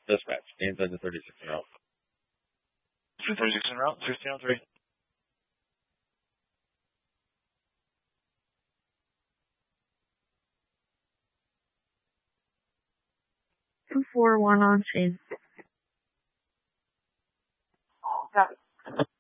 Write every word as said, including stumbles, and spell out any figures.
Dispatch, inside the thirty-six en route. two thirty-six en route, fifteen oh three. two four one on scene. Copy.